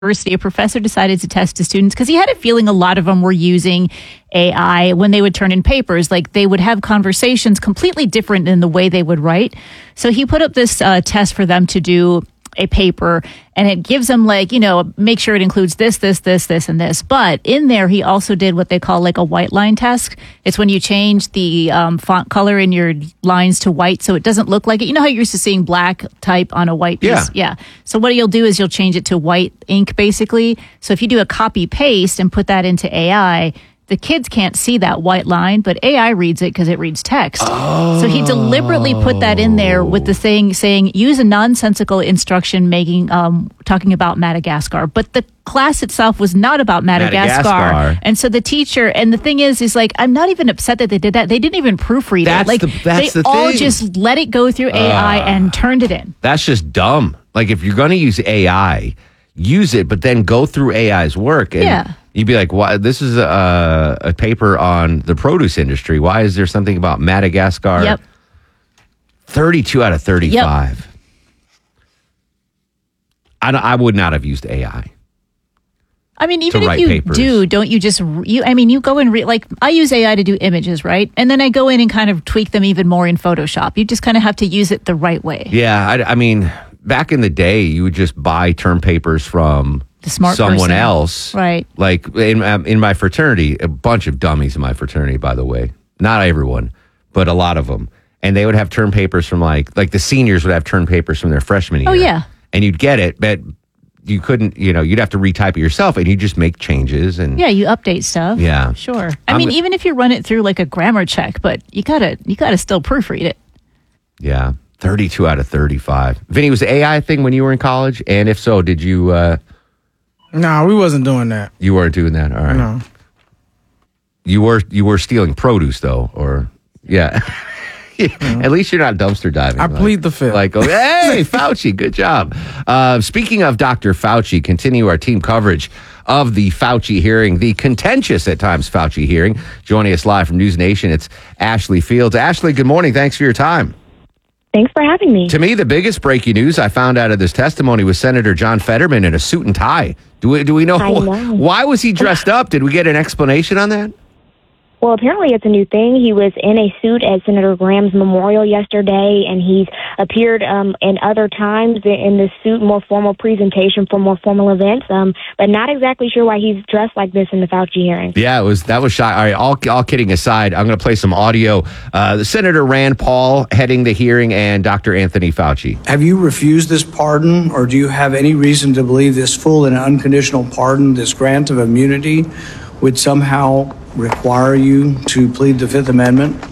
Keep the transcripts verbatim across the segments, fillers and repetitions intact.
university, a professor decided to test his students because he had a feeling a lot of them were using A I when they would turn in papers. Like they would have conversations completely different than the way they would write. So he put up this uh, test for them to do a paper, and it gives them like, you know, make sure it includes this, this, this, this, and this. But in there, he also did what they call like a white line test. It's when you change the um, font color in your lines to white so it doesn't look like it. You know how you're used to seeing black type on a white piece? Yeah. Yeah. So what you'll do is you'll change it to white ink, basically. So if you do a copy paste and put that into A I, the kids can't see that white line, but A I reads it because it reads text. Oh. So he deliberately put that in there with the thing saying, use a nonsensical instruction making, um, talking about Madagascar. But the class itself was not about Madagascar. Madagascar. And so the teacher, and the thing is, is like, I'm not even upset that they did that. They didn't even proofread That's it. Like, the- that's they the all thing. just let it go through A I Uh. and turned it in. That's just dumb. Like if you're going to use A I, use it, but then go through A I's work. And Yeah. you'd be like, "Why? This is a, a paper on the produce industry. Why is there something about Madagascar?" Yep. thirty-two out of thirty-five. I, don't- I would not have used A I. I mean, even if write you papers. do, don't you just, re- you? I mean, you go and read, like, I use A I to do images, right? And then I go in and kind of tweak them even more in Photoshop. You just kind of have to use it the right way. Yeah, I, I mean, back in the day, you would just buy term papers from The smart someone person. else. Right. Like in um, in my fraternity, a bunch of dummies in my fraternity, by the way. Not everyone, but a lot of them. And they would have term papers from like, like the seniors would have term papers from their freshman year. Oh, yeah. And you'd get it, but you couldn't, you know, you'd have to retype it yourself and you just make changes. And Yeah, you update stuff. Yeah. Sure. I I'm mean, g- even if you run it through like a grammar check, but you gotta, you gotta still proofread it. Yeah, thirty-two out of thirty-five. Vinny, was the A I thing when you were in college? And if so, did you, uh, No, we wasn't doing that. you weren't doing that? All right. No. You were you were stealing produce though, or yeah. At least you're not dumpster diving. I like- plead the fifth. Like, oh, hey, Fauci, good job. Uh, speaking of Doctor Fauci, continue our team coverage of the Fauci hearing, the contentious at times Fauci hearing. Joining us live from News Nation, it's Ashley Fields. Ashley, good morning. Thanks for your time. Thanks for having me. To me, the biggest breaking news I found out of this testimony was Senator John Fetterman in a suit and tie. Do we do we know, I know. why was he dressed up? Did we get an explanation on that? Well, apparently it's a new thing. He was in a suit at Senator Graham's memorial yesterday, and he's appeared um, in other times in this suit, more formal presentation for more formal events, um, but not exactly sure why he's dressed like this in the Fauci hearing. Yeah, it was that was shy. All right, all, all kidding aside, I'm going to play some audio. Uh, the Senator Rand Paul heading the hearing and Doctor Anthony Fauci. Have you refused this pardon, or do you have any reason to believe this full and unconditional pardon, this grant of immunity, would somehow require you to plead the Fifth Amendment?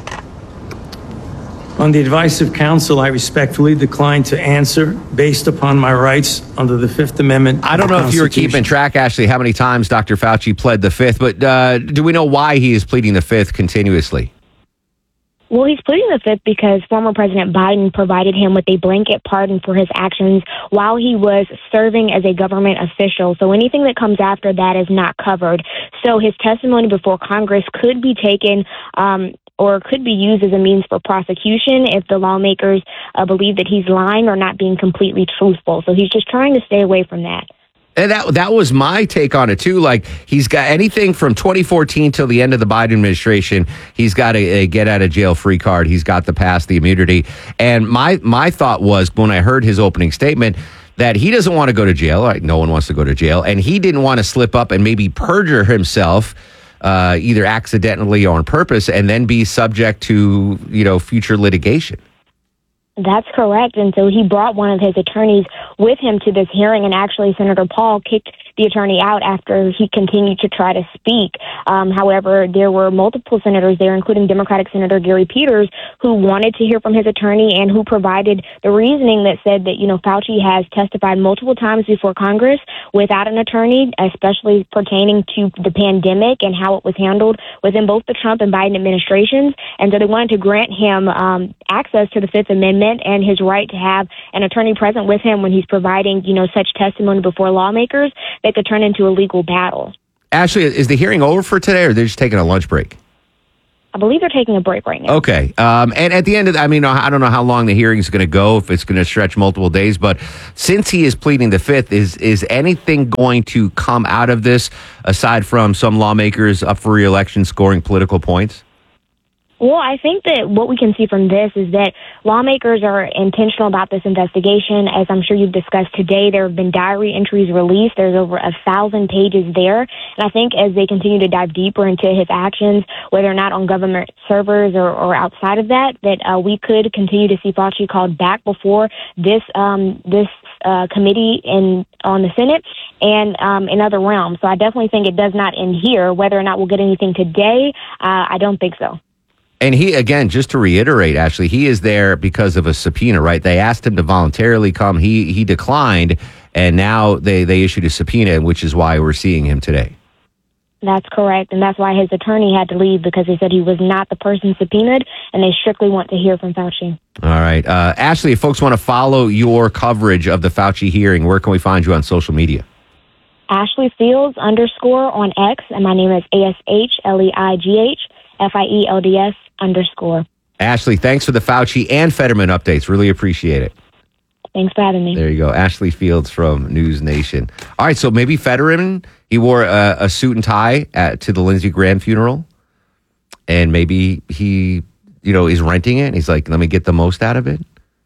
On the advice of counsel, I respectfully decline to answer based upon my rights under the Fifth Amendment. I don't of the know if you were Constitution. keeping track, Ashley, how many times Doctor Fauci pled the Fifth, but uh, do we know why he is pleading the Fifth continuously? Well, he's pleading the Fifth because former President Biden provided him with a blanket pardon for his actions while he was serving as a government official. So anything that comes after that is not covered. So his testimony before Congress could be taken um, or could be used as a means for prosecution if the lawmakers uh, believe that he's lying or not being completely truthful. So he's just trying to stay away from that. And that that was my take on it too. Like he's got anything from twenty fourteen till the end of the Biden administration, he's got a, a get out of jail free card. He's got the pass, the immunity. And my my thought was when I heard his opening statement that he doesn't want to go to jail. Like no one wants to go to jail, and he didn't want to slip up and maybe perjure himself, uh, either accidentally or on purpose, and then be subject to you know future litigation. That's correct. And so he brought one of his attorneys with him to this hearing, and actually Senator Paul kicked the attorney out after he continued to try to speak. Um, however, there were multiple senators there, including Democratic Senator Gary Peters, who wanted to hear from his attorney and who provided the reasoning that said that, you know, Fauci has testified multiple times before Congress without an attorney, especially pertaining to the pandemic and how it was handled within both the Trump and Biden administrations. And so they wanted to grant him um, access to the Fifth Amendment and his right to have an attorney present with him when he's providing, you know, such testimony before lawmakers that could turn into a legal battle. Ashley, is the hearing over for today, or they're just taking a lunch break? I believe they're taking a break right now. Okay. Um, and at the end of the, I mean, I don't know how long the hearing is going to go, if it's going to stretch multiple days, but since he is pleading the fifth, is is anything going to come out of this aside from some lawmakers up for re-election scoring political points? Well, I think that what we can see from this is that lawmakers are intentional about this investigation. As I'm sure you've discussed today, there have been diary entries released. There's over a thousand pages there. And I think as they continue to dive deeper into his actions, whether or not on government servers or, or outside of that, that uh, we could continue to see Fauci called back before this um, this uh, committee in on the Senate and um, in other realms. So I definitely think it does not end here. Whether or not we'll get anything today, uh, I don't think so. And he, again, just to reiterate, Ashley, he is there because of a subpoena, right? They asked him to voluntarily come. He he declined, and now they, they issued a subpoena, which is why we're seeing him today. That's correct, and that's why his attorney had to leave, because he said he was not the person subpoenaed, and they strictly want to hear from Fauci. All right. Uh, Ashley, if folks want to follow your coverage of the Fauci hearing, where can we find you on social media? Ashley Fields underscore on X, and my name is A S H L E I G H F I E L D S underscore. Ashley, thanks for the Fauci and Fetterman updates. Really appreciate it. Thanks for having me. There you go. Ashley Fields from News Nation. All right, so maybe Fetterman, he wore a, a suit and tie at, to the Lindsey Graham funeral, and maybe he, you know, is renting it. He's like, let me get the most out of it.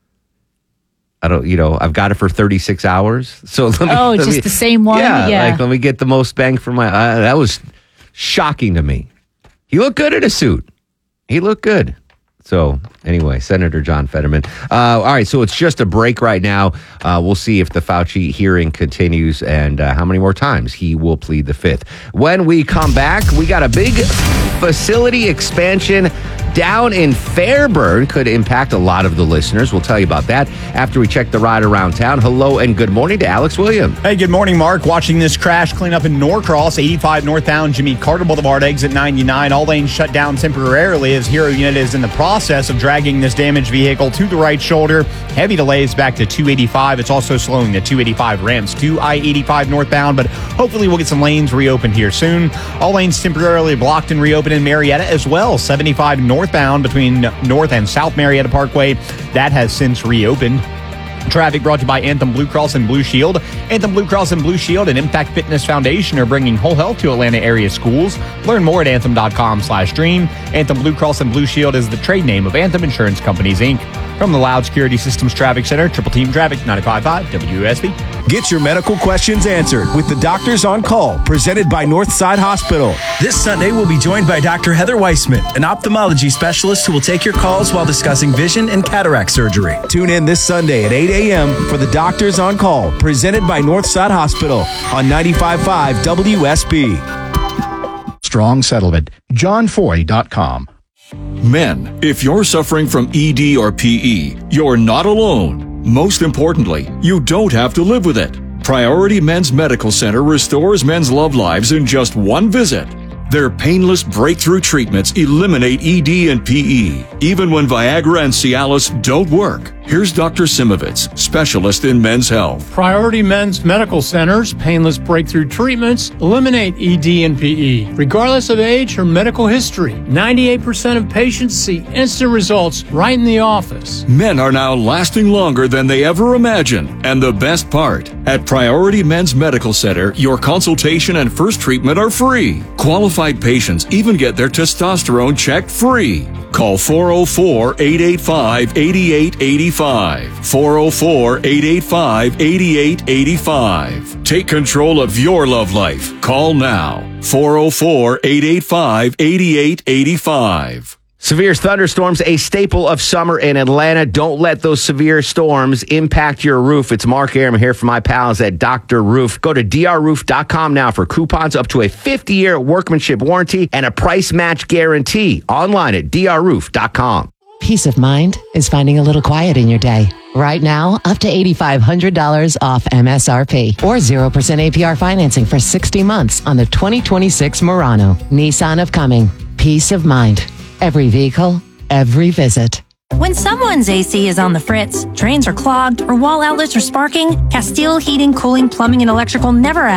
I don't, you know, I've got it for thirty-six hours. So let me, oh, let just me, the same one? Yeah, Yeah. like, let me get the most bang for my, uh, that was shocking to me. He looked good in a suit. He looked good. So anyway, Senator John Fetterman. Uh, all right, so it's just a break right now. Uh, we'll see if the Fauci hearing continues and uh, how many more times he will plead the fifth. When we come back, we got a big facility expansion down in Fairburn. Could impact a lot of the listeners. We'll tell you about that after we check the ride around town. Hello and good morning to Alex Williams. Hey, good morning, Mark. Watching this crash clean up in Norcross, eighty-five northbound Jimmy Carter Boulevard, exit ninety-nine. All lanes shut down temporarily as Hero Unit is in the process of dragging this damaged vehicle to the right shoulder. Heavy delays back to two eighty-five. It's also slowing the two eighty-five ramps to I eighty-five northbound, but hopefully we'll get some lanes reopened here soon. All lanes temporarily blocked and reopened in Marietta as well. seventy-five northbound between North and South Marietta Parkway. That has since reopened. Traffic brought to you by Anthem Blue Cross and Blue Shield. Anthem Blue Cross and Blue Shield and Impact Fitness Foundation are bringing whole health to Atlanta area schools. Learn more at anthem.com slash dream. Anthem Blue Cross and Blue Shield is the trade name of Anthem Insurance Companies, Incorporated. From the Loud Security Systems Traffic Center, Triple Team Traffic, ninety-five point five W S B. Get your medical questions answered with the Doctors on Call, presented by Northside Hospital. This Sunday, we'll be joined by Doctor Heather Weissman, an ophthalmology specialist who will take your calls while discussing vision and cataract surgery. Tune in this Sunday at eight a.m. for the Doctors on Call, presented by Northside Hospital on ninety-five point five W S B. Strong Settlement. John Foy dot com. Men, if you're suffering from E D or P E, you're not alone. Most importantly, you don't have to live with it. Priority Men's Medical Center restores men's love lives in just one visit. Their painless breakthrough treatments eliminate E D and P E, even when Viagra and Cialis don't work. Here's Doctor Simovitz, specialist in men's health. Priority Men's Medical Center's painless breakthrough treatments eliminate E D and P E, regardless of age or medical history. ninety-eight percent of patients see instant results right in the office. Men are now lasting longer than they ever imagined. And the best part, at Priority Men's Medical Center, your consultation and first treatment are free. Qualified patients even get their testosterone checked free. Call four oh four, eight eight five, eight eight eight five. four oh four, eight eight five, eight eight eight five. Take control of your love life. Call now. four oh four, eight eight five, eight eight eight five. Severe thunderstorms, a staple of summer in Atlanta. Don't let those severe storms impact your roof. It's Mark Arum here from my pals at Doctor Roof. Go to D R roof dot com now for coupons up to a fifty-year workmanship warranty and a price match guarantee. Online at D R roof dot com. Peace of mind is finding a little quiet in your day. Right now, up to eight thousand five hundred dollars off M S R P or zero percent A P R financing for sixty months on the twenty twenty-six Murano. Nissan of Cumming. Peace of mind. Every vehicle, every visit. When someone's A C is on the fritz, drains are clogged, or wall outlets are sparking, Castile Heating, Cooling, Plumbing, and Electrical never asks,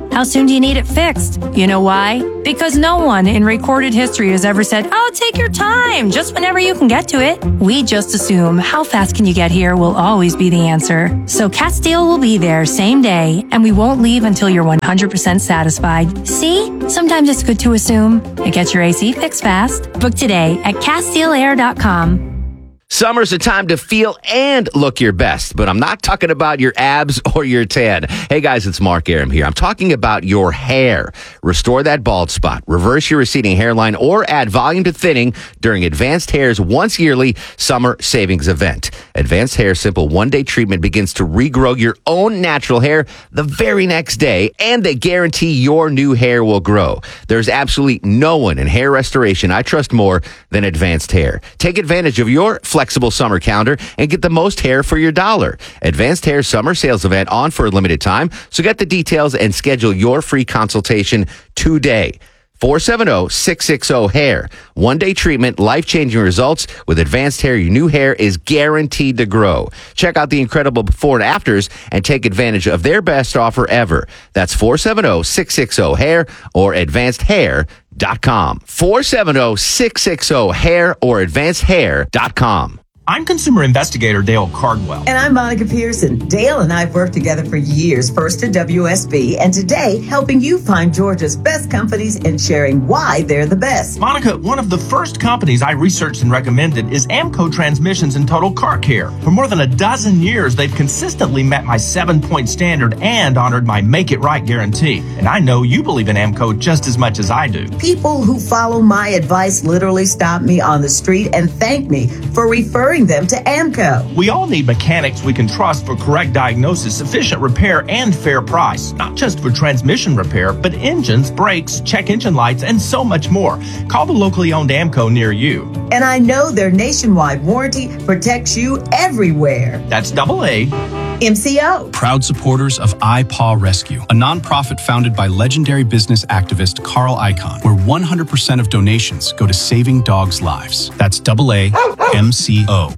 How soon do you need it fixed? You know why? Because no one in recorded history has ever said, oh, take your time, just whenever you can get to it. We just assume how fast can you get here will always be the answer. So Cat Steel will be there same day, and we won't leave until you're one hundred percent satisfied. See? Sometimes it's good to assume. It gets your A C fixed fast. Book today at cat steel air dot com. Summer's a time to feel and look your best, but I'm not talking about your abs or your tan. Hey guys, it's Mark Aram here. I'm talking about your hair. Restore that bald spot, reverse your receding hairline, or add volume to thinning during Advanced Hair's once yearly summer savings event. Advanced Hair Simple one-day treatment begins to regrow your own natural hair the very next day, and they guarantee your new hair will grow. There's absolutely no one in hair restoration I trust more than Advanced Hair. Take advantage of your flexible summer calendar and get the most hair for your dollar. Advanced Hair Summer Sales Event on for a limited time, so get the details and schedule your free consultation today. four seven zero, six six zero, hair. One-day treatment, life-changing results. With Advanced Hair, your new hair is guaranteed to grow. Check out the incredible before and afters and take advantage of their best offer ever. That's four seven zero, six six zero, hair or advanced hair dot com. four seven zero, six six zero, hair or advanced hair dot com. I'm consumer investigator Dale Cardwell. And I'm Monica Pearson. Dale and I have worked together for years, first at W S B, and today helping you find Georgia's best companies and sharing why they're the best. Monica, one of the first companies I researched and recommended is Amco Transmissions and Total Car Care. For more than a dozen years, they've consistently met my seven-point standard and honored my Make It Right guarantee. And I know you believe in Amco just as much as I do. People who follow my advice literally stop me on the street and thank me for referring them to Amco. We all need mechanics we can trust for correct diagnosis, efficient repair, and fair price. Not just for transmission repair, but engines, brakes, check engine lights, and so much more. Call the locally owned Amco near you. And I know their nationwide warranty protects you everywhere. That's double A. M C O. Proud supporters of iPaw Rescue, a nonprofit founded by legendary business activist Carl Icahn, where one hundred percent of donations go to saving dogs' lives. That's double A M C O.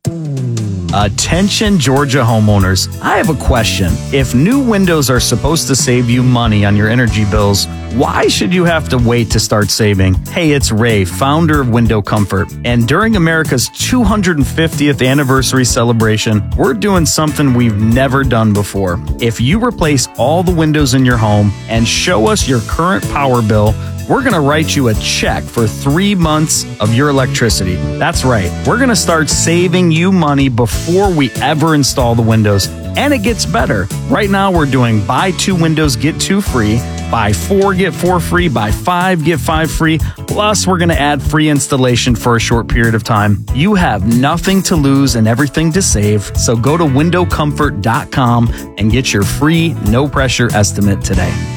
Attention Georgia homeowners, I have a question. If new windows are supposed to save you money on your energy bills, why should you have to wait to start saving? Hey, it's Ray, founder of Window Comfort, and during America's two hundred fiftieth anniversary celebration, we're doing something we've never done before. If you replace all the windows in your home and show us your current power bill, we're going to write you a check for three months of your electricity. That's right. We're going to start saving you money before we ever install the windows. And it gets better. Right now, we're doing buy two windows, get two free. Buy four, get four free. Buy five, get five free. Plus, we're going to add free installation for a short period of time. You have nothing to lose and everything to save. So go to window comfort dot com and get your free, no pressure estimate today.